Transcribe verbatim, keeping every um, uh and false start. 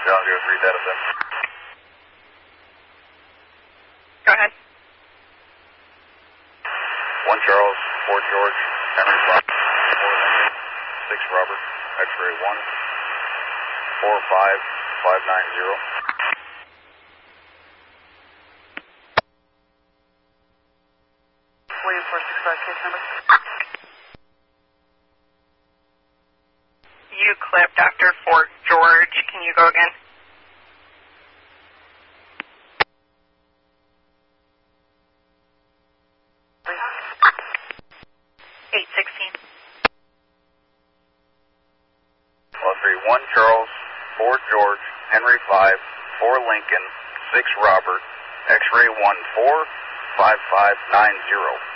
John Joe three data set. Go ahead. one Charles, four George, Henry five, four Lincoln, six Robert, X-ray one, four five, five nine zero. William four six five, case number. You clip Doctor Fort George. Can you go again? eight sixteen. Well, three one Charles, four George, Henry five, four Lincoln, six Robert, X-ray one four, five five nine zero.